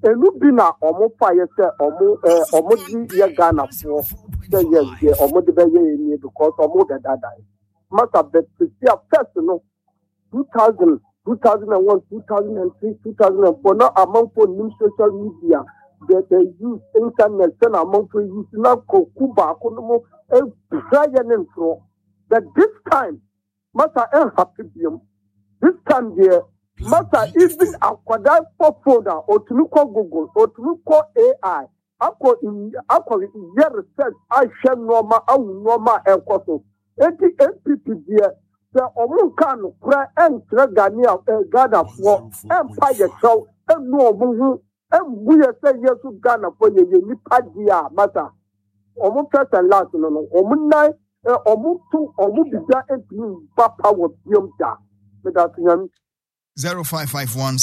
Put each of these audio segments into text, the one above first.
Elubina omo fire say omo di ye Ghana for say yes omo de be ye because omo de dada. Must have been first no 2000 2001 2003 2004 now among for new social media they use internet and among for use now Kuba kono but this time must happy this time there must even acquire for folder or to call Google or to call AI ako year research I share normal and koso enti MPP there the Omukan cry and Tragania Ghana for Empire Show and no Muhu and we are saying yes to Ghana for you Nipadia matter. Omu first and last no Omunai Omutu Omubida and Papa was Yumda. 0551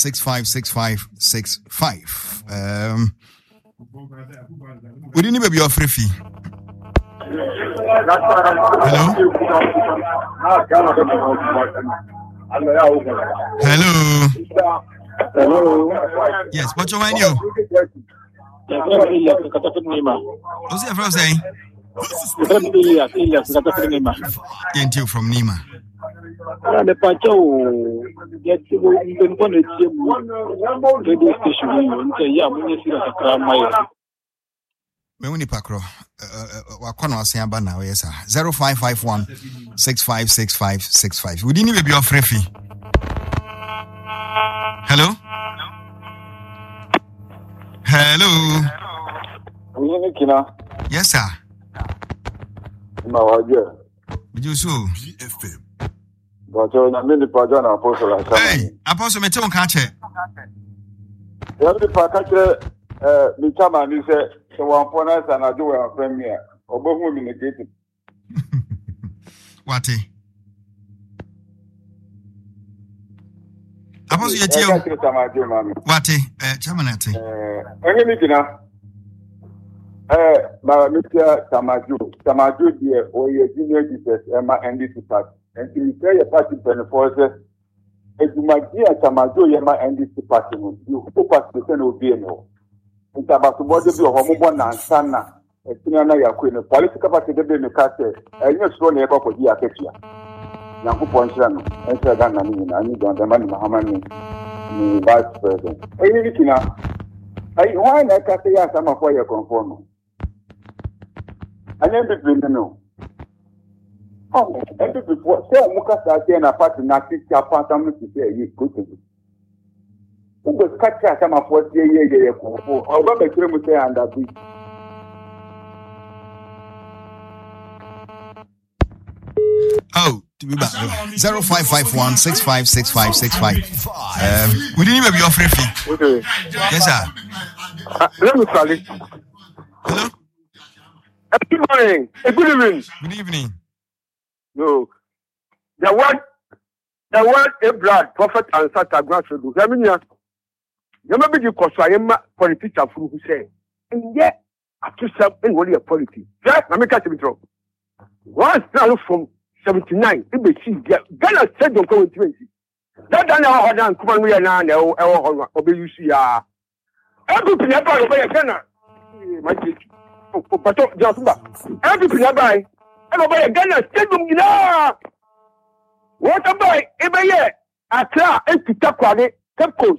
656565. We didn't even be your free fee. Hello? Hello? Yes, what's your name? What's your first name? Thank you from Nima. The Pacho get to one radio station. Mewuni Pakro, wakono asiamba na wesa 0551 656565. We didn't even be offering fee. Hello? Hello? Yes, sir. You so? Hey, Apostle, me tell catch it. Me chama ni say so one point and I do a premier obo hu mi negate what Apostle you tell what chamanate engini kina ba Mr. Tamaju die oye junior Jesus ema NDC party and you say your party 24 say edumagia Tamaju yema NDC party no you who party say no be no Ntabasu body bi omo na nsana etina na yakwe no political party de be me ka say enye so na e ba kodi aketia Nyankopon nhyira no enhyira ga na ni na ani don dama ni Muhammad ni vice president eyi kina ai why na ka say ya sama for your conform anya bi bi no oh every before say omo ka say na party na ticha patam ti say yi go to Ugo skacha kama 40 ye konfo oba bekire mu say anda bi oh to be back 0551 656565 we didn't even be offering fee. Okay. Yes sir. Let me call it. Hello? Good morning. Good evening. Good evening. No. The word Abraham prophet and Satan should do. You may be because I am a politician who say, and yet, I just have only a politician. Yes, I make a control. Once now from 79, it be seen, Ghana said don't go in 20. That done our done, come on, we are now, or obey you see, every never obey Ghana. My chief, but just every never, and obey Ghana, said them, you know. What about every year? Accra and Pitakwade, Cape Coast.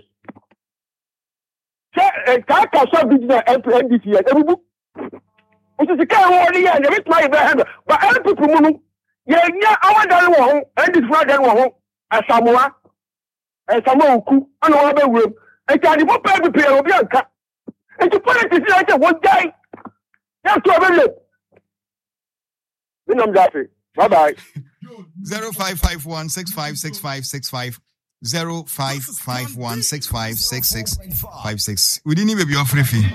Kaka so business NDC every it is the kind of year and it's my hand but every people munu ye nya awadan wo ho NDC awadan wo ho asamoa ku ana wa be wurem e ka di papa be pay obi anka e to politics like say one guy ya to be le minam dafe bye bye 0551 656565 0551 656656. We didn't even be offering fee.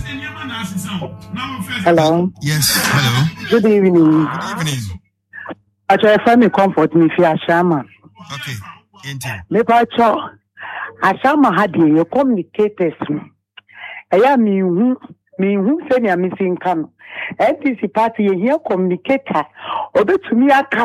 Hello. Yes. Hello. Good evening. Good evening. I try to find me comfort me for Ashama. Okay. Into. Me pacho. Ashama had you communicators. I am me who send you missing can. NTC party here communicator. Obe to me a